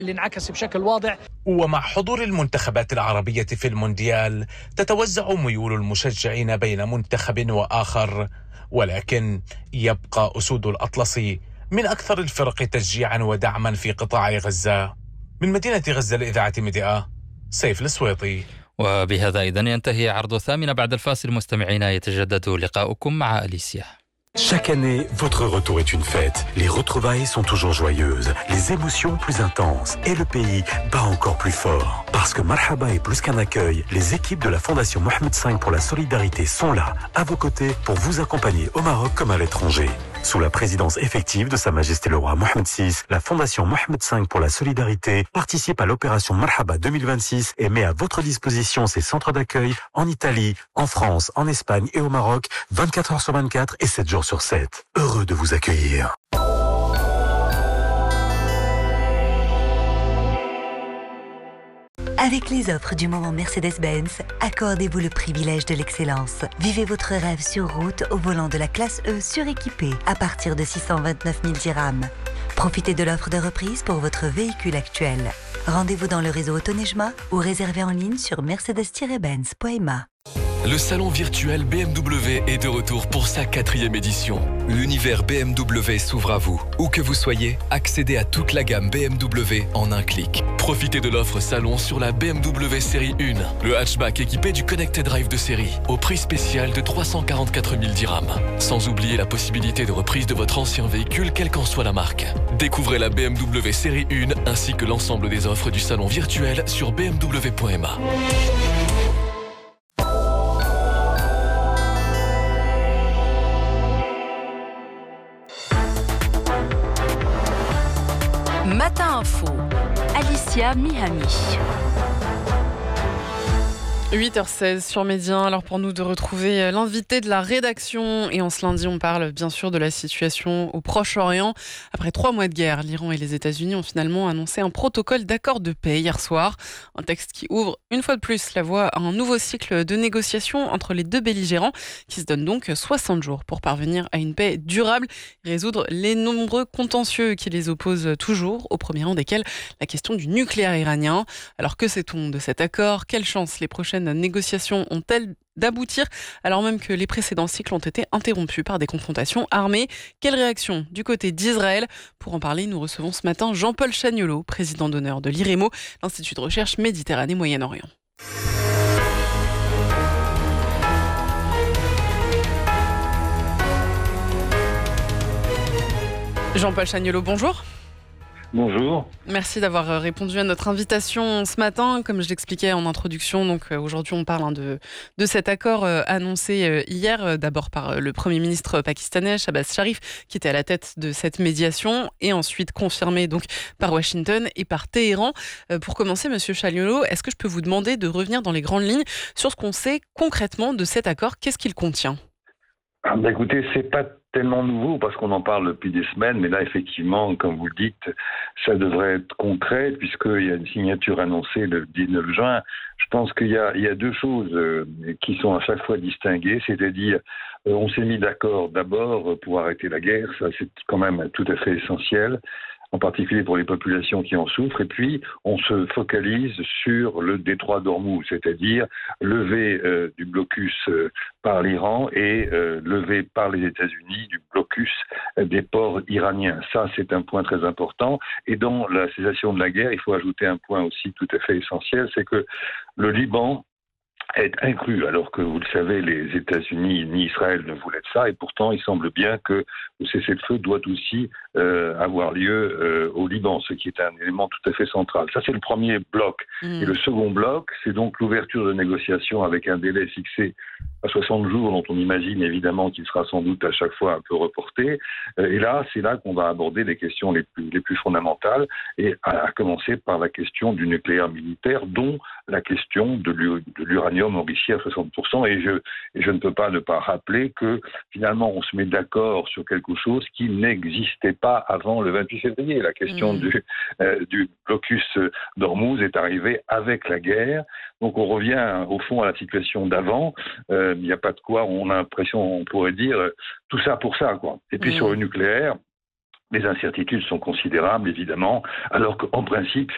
ومع حضور المنتخبات العربية في المونديال تتوزع ميول المشجعين بين منتخب وآخر، ولكن يبقى أسود الأطلس من أكثر الفرق تشجيعا ودعما في قطاع غزة. من مدينة غزة لإذاعة ميديا، سيف السويطي. وبهذا إذن ينتهي عرض 8 بعد الفاصل. مستمعينا، يتجدد لقاؤكم مع أليسيا. Chaque année, votre retour est une fête. Les retrouvailles sont toujours joyeuses, les émotions plus intenses et le pays bat encore plus fort. Parce que Marhaba est plus qu'un accueil, les équipes de la Fondation Mohamed V pour la solidarité sont là, à vos côtés, pour vous accompagner au Maroc comme à l'étranger. Sous la présidence effective de Sa Majesté le Roi Mohamed VI, la Fondation Mohamed V pour la solidarité participe à l'opération Marhaba 2026 et met à votre disposition ses centres d'accueil en Italie, en France, en Espagne et au Maroc, 24 heures sur 24 et 7 jours sur 7. Heureux de vous accueillir. Avec les offres du moment Mercedes-Benz, accordez-vous le privilège de l'excellence. Vivez votre rêve sur route au volant de la classe E suréquipée à partir de 629 000 dirhams. Profitez de l'offre de reprise pour votre véhicule actuel. Rendez-vous dans le réseau Autonejma ou réservez en ligne sur mercedes-benz.ma. Le salon virtuel BMW est de retour pour sa 4e édition. L'univers BMW s'ouvre à vous. Où que vous soyez, accédez à toute la gamme BMW en un clic. Profitez de l'offre salon sur la BMW série 1, le hatchback équipé du Connected Drive de série, au prix spécial de 344 000 dirhams. Sans oublier la possibilité de reprise de votre ancien véhicule, quelle qu'en soit la marque. Découvrez la BMW série 1 ainsi que l'ensemble des offres du salon virtuel sur bmw.ma. Matin Info, Alicia Mihami. 8h16 sur Média, alors pour nous de retrouver l'invité de la rédaction. Et en ce lundi, on parle bien sûr de la situation au Proche-Orient. Après 3 mois de guerre, l'Iran et les États-Unis ont finalement annoncé un protocole d'accord de paix hier soir. Un texte qui ouvre une fois de plus la voie à un nouveau cycle de négociations entre les deux belligérants, qui se donnent donc 60 jours pour parvenir à une paix durable et résoudre les nombreux contentieux qui les opposent toujours, au premier rang desquels la question du nucléaire iranien. Alors que sait-on de cet accord ? Quelle chance les prochaines négociations ont-elles d'aboutir alors même que les précédents cycles ont été interrompus par des confrontations armées? Quelle réaction du côté d'Israël? Pour en parler, nous recevons ce matin Jean-Paul Chagnolot, président d'honneur de l'IREMO, l'Institut de recherche Méditerranée-Moyen-Orient. Jean-Paul Chagnolot, bonjour. Bonjour. Merci d'avoir répondu à notre invitation ce matin. Comme je l'expliquais en introduction, donc aujourd'hui on parle de cet accord annoncé hier, d'abord par le Premier ministre pakistanais Shahbaz Sharif, qui était à la tête de cette médiation, et ensuite confirmé donc par Washington et par Téhéran. Pour commencer, Monsieur Chagnolot, est-ce que je peux vous demander de revenir dans les grandes lignes sur ce qu'on sait concrètement de cet accord? Qu'est-ce qu'il contient? Écoutez, c'est pas tellement nouveau parce qu'on en parle depuis des semaines, mais là, effectivement, comme vous le dites, ça devrait être concret puisqu'il y a une signature annoncée le 19 juin. Je pense qu'il y a deux choses qui sont à chaque fois distinguées, c'est-à-dire on s'est mis d'accord d'abord pour arrêter la guerre, ça c'est quand même tout à fait essentiel, en particulier pour les populations qui en souffrent, et puis on se focalise sur le détroit d'Ormuz, c'est-à-dire levée du blocus par l'Iran et levée par les États-Unis du blocus des ports iraniens. Ça, c'est un point très important. Et dans la cessation de la guerre, il faut ajouter un point aussi tout à fait essentiel, c'est que le Liban est inclus, alors que, vous le savez, les États-Unis ni Israël ne voulaient de ça, et pourtant il semble bien que le cessez-le-feu doit aussi avoir lieu au Liban, ce qui est un élément tout à fait central. Ça, c'est le premier bloc. Et le second bloc, c'est donc l'ouverture de négociations avec un délai fixé à 60 jours, dont on imagine évidemment qu'il sera sans doute à chaque fois un peu reporté. Et là, c'est là qu'on va aborder les questions les plus fondamentales, et à commencer par la question du nucléaire militaire, dont la question de l'uranium enrichi à 60%. Et je ne peux pas ne pas rappeler que finalement, on se met d'accord sur quelque chose qui n'existait pas avant le 28 février. La question du blocus d'Ormuz est arrivée avec la guerre. Donc on revient au fond à la situation d'avant. Il n'y a pas de quoi, on a l'impression, on pourrait dire, tout ça pour ça, quoi. Et puis sur le nucléaire, les incertitudes sont considérables, évidemment, alors qu'en principe,